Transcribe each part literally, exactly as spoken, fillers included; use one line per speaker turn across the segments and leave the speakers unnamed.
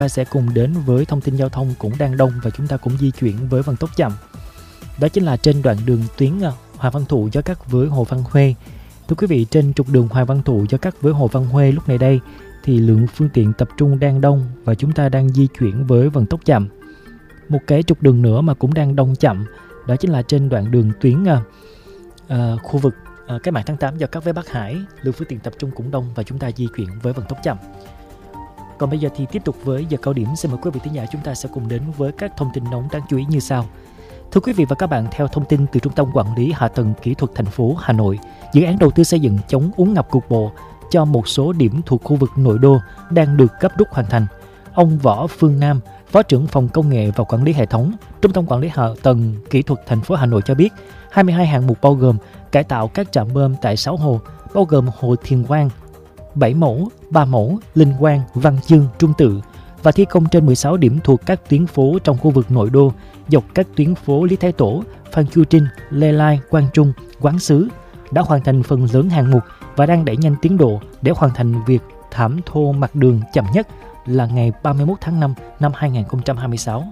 Ta sẽ cùng đến với thông tin giao thông cũng đang đông và chúng ta cũng di chuyển với vận tốc chậm. Đó chính là trên đoạn đường tuyến Hoàng Văn Thụ giao cắt với Hồ Văn Huê. Thưa quý vị, trên trục đường Hoàng Văn Thụ giao cắt với Hồ Văn Huê lúc này đây thì lượng phương tiện tập trung đang đông và chúng ta đang di chuyển với vận tốc chậm. Một cái trục đường nữa mà cũng đang đông chậm, đó chính là trên đoạn đường tuyến uh, uh, khu vực uh, Cách mạng tháng tám giao cắt với Bắc Hải, lượng phương tiện tập trung cũng đông và chúng ta di chuyển với vận tốc chậm. Còn bây giờ thì tiếp tục với giờ cao điểm, xin mời quý vị thính giả chúng ta sẽ cùng đến với các thông tin nóng đáng chú ý như sau. Thưa quý vị và các bạn, theo thông tin từ Trung tâm Quản lý Hạ tầng Kỹ thuật thành phố Hà Nội, dự án đầu tư xây dựng chống úng ngập cục bộ cho một số điểm thuộc khu vực nội đô đang được gấp rút hoàn thành. Ông Võ Phương Nam, Phó trưởng phòng Công nghệ và Quản lý hệ thống, Trung tâm Quản lý Hạ tầng Kỹ thuật thành phố Hà Nội cho biết, hai mươi hai hạng mục bao gồm cải tạo các trạm bơm tại sáu hồ, bao gồm hồ Thiền Quang, bảy mẫu, ba mẫu, Linh Quang, Văn Chương, Trung Tự và thi công trên mười sáu điểm thuộc các tuyến phố trong khu vực nội đô, dọc các tuyến phố Lý Thái Tổ, Phan Chu Trinh, Lê Lai, Quang Trung, Quán Sứ, đã hoàn thành phần lớn hạng mục và đang đẩy nhanh tiến độ để hoàn thành việc thảm thô mặt đường chậm nhất là ngày ba mươi mốt tháng năm năm hai nghìn không trăm hai mươi sáu.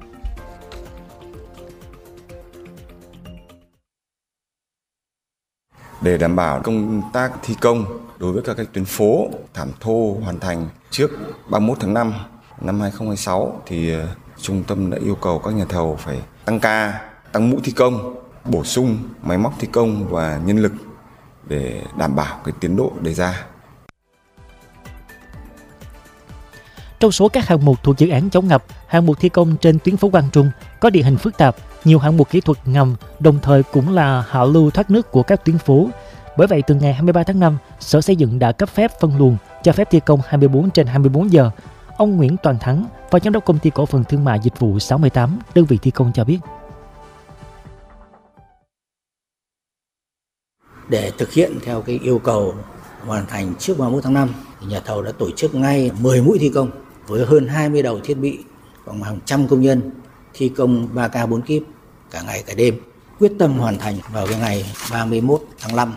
Để đảm bảo công tác thi công đối với các cái tuyến phố thảm thô hoàn thành trước ba mươi mốt tháng năm năm hai nghìn không trăm hai mươi sáu thì trung tâm đã yêu cầu các nhà thầu phải tăng ca, tăng mũi thi công, bổ sung máy móc thi công và nhân lực để đảm bảo cái tiến độ đề ra.
Trong số các hạng mục thuộc dự án chống ngập, hạng mục thi công trên tuyến phố Quang Trung có địa hình phức tạp, nhiều hạng mục kỹ thuật ngầm, đồng thời cũng là hạ lưu thoát nước của các tuyến phố. Bởi vậy, từ ngày hai mươi ba tháng năm, Sở Xây dựng đã cấp phép phân luồng cho phép thi công hai mươi bốn trên hai mươi bốn giờ. Ông Nguyễn Toàn Thắng, Phó Giám đốc Công ty Cổ phần Thương mại Dịch vụ sáu mươi tám, đơn vị thi công cho biết.
Để thực hiện theo cái yêu cầu hoàn thành trước ba mươi mốt tháng năm, thì nhà thầu đã tổ chức ngay mười mũi thi công với hơn hai mươi đầu thiết bị, khoảng hàng trăm công nhân thi công ba ca bốn kíp cả ngày cả đêm, quyết tâm hoàn thành vào cái ngày ba mươi mốt tháng năm.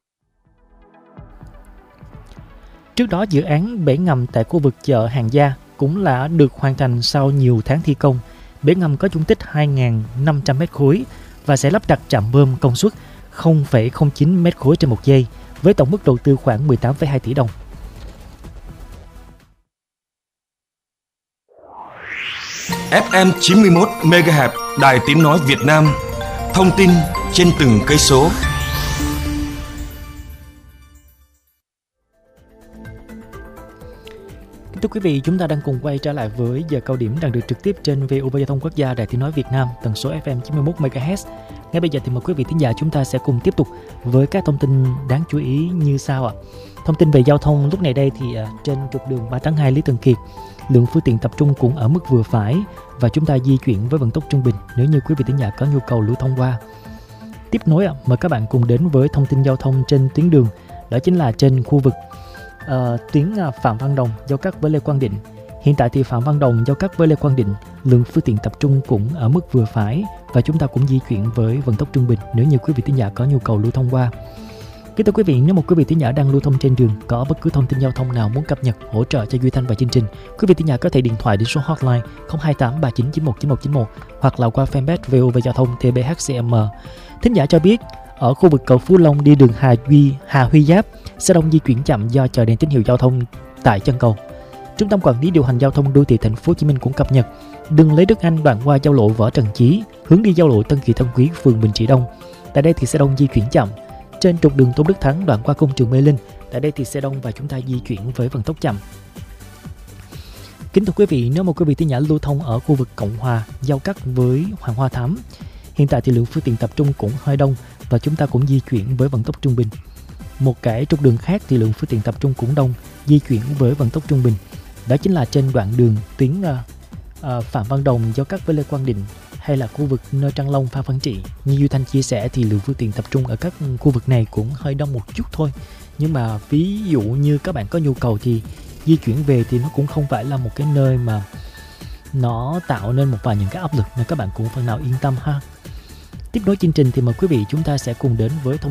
Trước đó, dự án bể ngầm tại khu vực chợ Hàng Gia cũng đã được hoàn thành sau nhiều tháng thi công. Bể ngầm có dung tích hai nghìn năm trăm mét khối và sẽ lắp đặt trạm bơm công suất không phẩy không chín mét khối trên một giây với tổng mức đầu tư khoảng mười tám phẩy hai tỷ đồng.
ép em chín mươi mốt mê ga héc, Đài Tiếng nói Việt Nam. Thông tin trên từng cây số.
Thưa quý vị, chúng ta đang cùng quay trở lại với giờ cao điểm đang được trực tiếp trên vê o vê Giao thông Quốc gia Đài Tiếng nói Việt Nam, tần số ép em chín mươi mốt mê ga héc. Ngay bây giờ thì mời quý vị thính giả chúng ta sẽ cùng tiếp tục với các thông tin đáng chú ý như sau ạ. Thông tin về giao thông lúc này đây thì trên trục đường ba tháng hai Lý Thường Kiệt, lượng phương tiện tập trung cũng ở mức vừa phải và chúng ta di chuyển với vận tốc trung bình nếu như quý vị thính giả có nhu cầu lưu thông qua. Tiếp nối ạ, mời các bạn cùng đến với thông tin giao thông trên tuyến đường, đó chính là trên khu vực uh, tuyến Phạm Văn Đồng giao cắt với Lê Quang Định. Hiện tại thì Phạm Văn Đồng giao cắt với Lê Quang Định, lượng phương tiện tập trung cũng ở mức vừa phải và chúng ta cũng di chuyển với vận tốc trung bình nếu như quý vị thính giả có nhu cầu lưu thông qua. Kính thưa quý vị, nếu một quý vị thính giả đang lưu thông trên đường có bất cứ thông tin giao thông nào muốn cập nhật hỗ trợ cho Duy Thanh và chương trình, quý vị thính giả có thể điện thoại đến số hotline không hai tám ba chín chín một chín một chín một hoặc là qua fanpage vê o vê Giao thông tê bê hát xê em. Thính giả cho biết ở khu vực cầu Phú Long đi đường Hà Duy Hà Huy Giáp xe đông di chuyển chậm do chờ đèn tín hiệu giao thông tại chân cầu. Trung tâm Quản lý điều hành giao thông đô thị thành phố Hồ Chí Minh cũng cập nhật đường Lê Đức Anh đoạn qua giao lộ Võ Trần Chí hướng đi giao lộ Tân Kỳ Tân Quý, phường Bình Trị Đông. Tại đây thì xe đông di chuyển chậm. Trên trục đường Tôn Đức Thắng đoạn qua công trường Mê Linh, tại đây thì xe đông và chúng ta di chuyển với vận tốc chậm. Kính thưa quý vị, nếu một quý vị thính giả lưu thông ở khu vực Cộng Hòa giao cắt với Hoàng Hoa Thám, hiện tại thì lượng phương tiện tập trung cũng hơi đông và chúng ta cũng di chuyển với vận tốc trung bình. Một cái trục đường khác thì lượng phương tiện tập trung cũng đông, di chuyển với vận tốc trung bình. Đó chính là trên đoạn đường tuyến uh, uh, Phạm Văn Đồng giao cắt với Lê Quang Định hay là khu vực nơi Trang Long, Phan Văn Trị. Như Duy Thanh chia sẻ thì lượng phương tiện tập trung ở các khu vực này cũng hơi đông một chút thôi. Nhưng mà ví dụ như các bạn có nhu cầu thì di chuyển về thì nó cũng không phải là một cái nơi mà nó tạo nên một vài những cái áp lực nên các bạn cũng phần nào yên tâm ha. Tiếp nối chương trình thì mời quý vị chúng ta sẽ cùng đến với thông